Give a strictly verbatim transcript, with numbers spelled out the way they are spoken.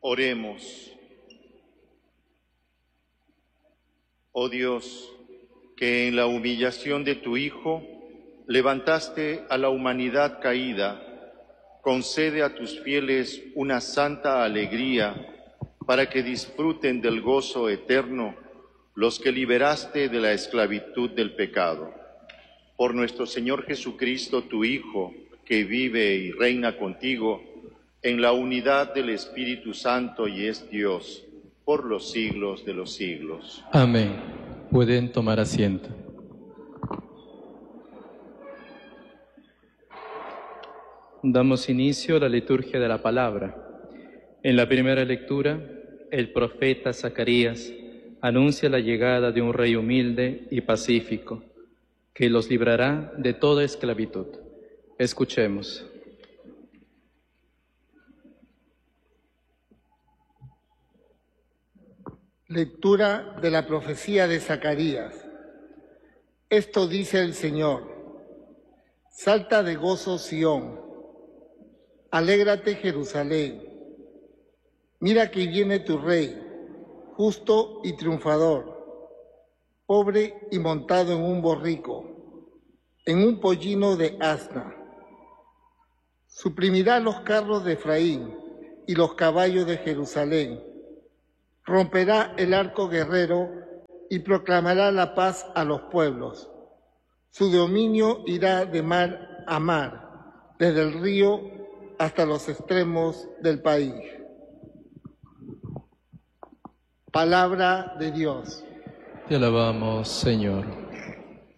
Oremos. Oh Dios, que en la humillación de tu Hijo levantaste a la humanidad caída, concede a tus fieles una santa alegría para que disfruten del gozo eterno los que liberaste de la esclavitud del pecado. Por nuestro Señor Jesucristo, tu Hijo, que vive y reina contigo en la unidad del Espíritu Santo y es Dios, por los siglos de los siglos. Amén. Pueden tomar asiento. Damos inicio a la liturgia de la palabra. En la primera lectura, el profeta Zacarías anuncia la llegada de un rey humilde y pacífico, que los librará de toda esclavitud. Escuchemos. Lectura de la profecía de Zacarías. Esto dice el Señor: Salta de gozo, Sión. Alégrate, Jerusalén. Mira que viene tu rey, justo y triunfador, pobre y montado en un borrico, en un pollino de asna. Suprimirá los carros de Efraín y los caballos de Jerusalén. Romperá el arco guerrero y proclamará la paz a los pueblos. Su dominio irá de mar a mar, desde el río hasta los extremos del país. Palabra de Dios. Te alabamos, Señor.